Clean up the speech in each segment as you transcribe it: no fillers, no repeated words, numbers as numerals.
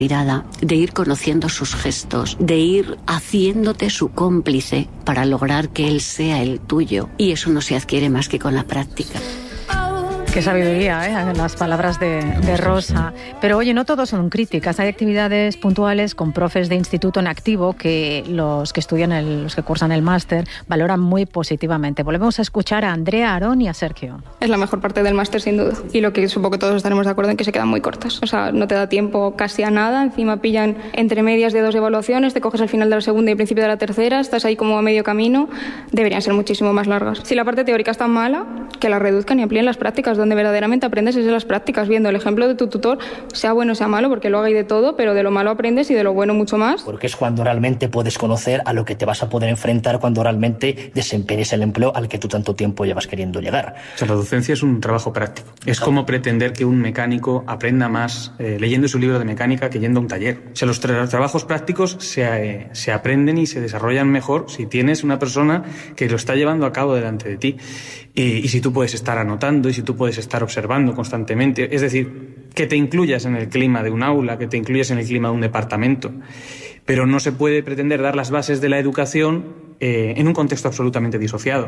mirada, de ir conociendo sus gestos, de ir haciéndote su cómplice para lograr que él sea el tuyo. Y eso no se adquiere más que con la práctica. Qué sabiduría, en las palabras de Rosa. Pero oye, no todos son críticas. Hay actividades puntuales con profes de instituto en activo que los que estudian, los que cursan el máster, valoran muy positivamente. Volvemos a escuchar a Andrea, Aarón y a Sergio. Es la mejor parte del máster, sin duda. Y lo que supongo que todos estaremos de acuerdo en que se quedan muy cortas. O sea, no te da tiempo casi a nada. Encima pillan entre medias de 2 evaluaciones, te coges al final de la segunda y el principio de la tercera, estás ahí como a medio camino. Deberían ser muchísimo más largas. Si la parte teórica es tan mala, que la reduzcan y amplíen las prácticas. Donde verdaderamente aprendes es de las prácticas, viendo el ejemplo de tu tutor, sea bueno o sea malo, porque luego hay de todo, pero de lo malo aprendes y de lo bueno mucho más. Porque es cuando realmente puedes conocer a lo que te vas a poder enfrentar cuando realmente desempeñes el empleo al que tú tanto tiempo llevas queriendo llegar. O sea, la docencia es un trabajo práctico. Es como pretender que un mecánico aprenda más leyendo su libro de mecánica que yendo a un taller. O sea, los trabajos prácticos se aprenden y se desarrollan mejor si tienes una persona que lo está llevando a cabo delante de ti. Y si tú puedes estar anotando y si tú puedes estar observando constantemente, es decir, que te incluyas en el clima de un aula, que te incluyas en el clima de un departamento, pero no se puede pretender dar las bases de la educación en un contexto absolutamente disociado,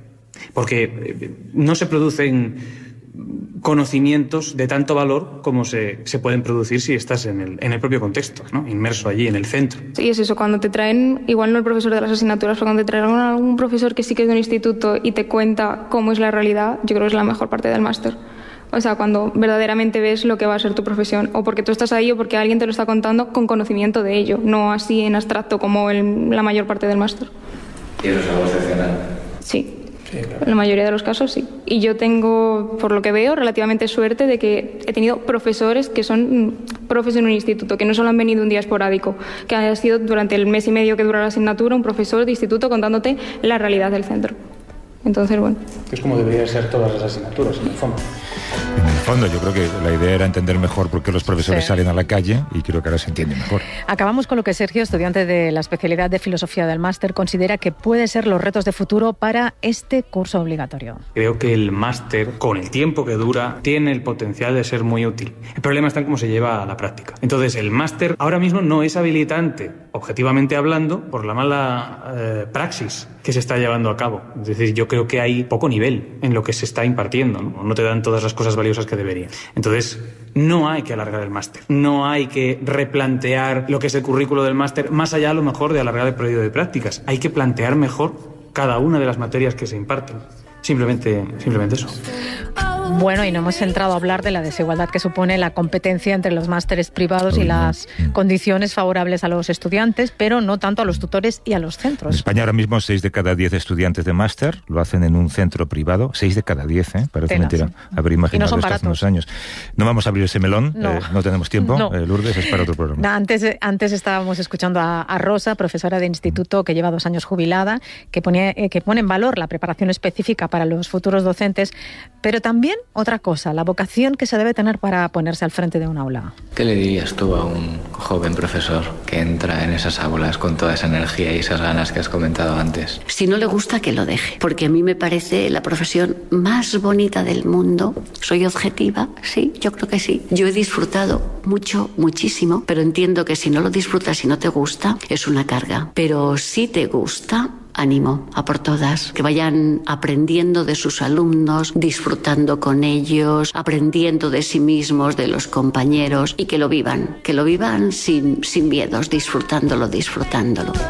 porque no se producen conocimientos de tanto valor como se pueden producir si estás en el propio contexto, ¿no? Inmerso allí en el centro. Sí, es eso, cuando te traen, igual no el profesor de las asignaturas, pero cuando te traen algún profesor que sí que es de un instituto y te cuenta cómo es la realidad, yo creo que es la mejor parte del máster. O sea, cuando verdaderamente ves lo que va a ser tu profesión, o porque tú estás ahí o porque alguien te lo está contando con conocimiento de ello, no así en abstracto como la mayor parte del máster. ¿Y eso es algo excepcional? Sí. En la mayoría de los casos sí. Y yo tengo, por lo que veo, relativamente suerte de que he tenido profesores que son profes en un instituto, que no solo han venido un día esporádico, que ha sido durante el mes y medio que dura la asignatura un profesor de instituto contándote la realidad del centro. Entonces, bueno. Es como deberían ser todas las asignaturas, en el fondo. En el fondo, yo creo que la idea era entender mejor por qué los profesores salen a la calle y creo que ahora se entiende mejor. Acabamos con lo que Sergio, estudiante de la especialidad de Filosofía del máster, considera que puede ser los retos de futuro para este curso obligatorio. Creo que el máster, con el tiempo que dura, tiene el potencial de ser muy útil. El problema está en cómo se lleva a la práctica. Entonces, el máster ahora mismo no es habilitante, objetivamente hablando, por la mala praxis que se está llevando a cabo. Es decir, yo creo que hay poco nivel en lo que se está impartiendo, ¿no? No te dan todas las cosas valiosas que deberían. Entonces, no hay que alargar el máster. No hay que replantear lo que es el currículo del máster, más allá a lo mejor de alargar el periodo de prácticas. Hay que plantear mejor cada una de las materias que se imparten. Simplemente eso. Bueno, y no hemos entrado a hablar de la desigualdad que supone la competencia entre los másteres privados y las condiciones favorables a los estudiantes, pero no tanto a los tutores y a los centros. En España ahora mismo 6 de cada 10 estudiantes de máster lo hacen en un centro privado. 6 de cada 10, parece mentira. Haber imaginado esto hace unos años. No vamos a abrir ese melón, no tenemos tiempo. No. Lourdes, es para otro programa. Antes estábamos escuchando a Rosa, profesora de instituto que lleva 2 años jubilada, que pone en valor la preparación específica para los futuros docentes, pero también otra cosa, la vocación que se debe tener para ponerse al frente de un aula. ¿Qué le dirías tú a un joven profesor que entra en esas aulas con toda esa energía y esas ganas que has comentado antes? Si no le gusta, que lo deje, porque a mí me parece la profesión más bonita del mundo. Soy objetiva, sí, yo creo que sí. Yo he disfrutado muchísimo, pero entiendo que si no lo disfrutas y no te gusta, es una carga. Pero si te gusta, ánimo, a por todas, que vayan aprendiendo de sus alumnos, disfrutando con ellos, aprendiendo de sí mismos, de los compañeros, y que lo vivan sin miedos, disfrutándolo.